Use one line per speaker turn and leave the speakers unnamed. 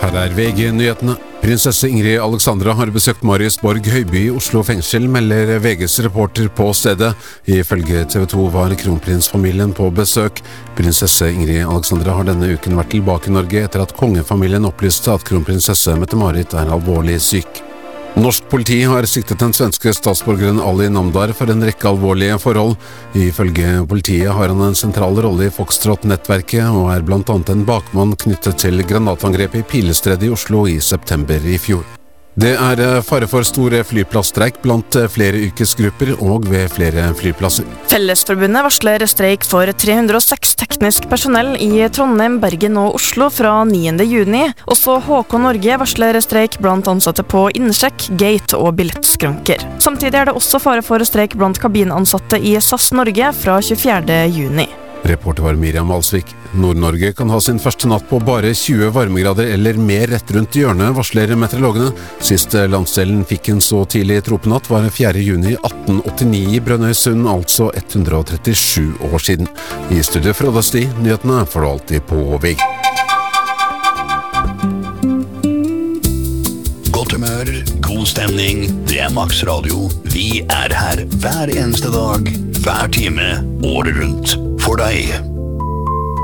Her VG-nyhetene. Prinsesse Ingrid Alexandra har besøkt Marius Borg Høiby i Oslo fengsel, melder VGs reporter på stedet. Ifølge TV 2 var kronprinsfamilien på besøk. Prinsesse Ingrid Alexandra har denne uken vært tilbake i Norge etter at kongefamilien opplyste at kronprinsesse Mette-Marit er alvorlig syk. Norsk politi har siktet den svenske statsborgeren Ali Namdar for en rekke alvorlige forhold. Ifølge politiet har han en sentral rolle i Foxtrot-nettverket og er blant annet en bakmann knyttet til granatangrepet i Pilestredet i Oslo i september i fjor. Det er fare for store flyplassstreik blant flere yrkesgrupper og ved flere flyplasser.
Fellesforbundet varsler streik for 306 teknisk personell i Trondheim, Bergen og Oslo fra 9. juni. Også HK Norge varsler streik blant ansatte på innsjekk, gate og billettskranker. Samtidig er det også fare for streik blant kabinansatte i SAS Norge fra 24. juni.
Reporter var Miriam Alsvik. Nord-Norge kan ha sin første natt på bare 20 varmegrader eller mer rett rundt hjørnet, varsler meteorologene. Sist landsdelen fikk en så tidlig tropenatt var 4. juni 1889 i Brønnøysund, altså 137 år siden. I studio fra Odda-Sti, nyhetene får du alltid på VG.
Godt humør, god stemning, det er Max Radio. Vi er her hver eneste dag, hver time, året rundt. For deg.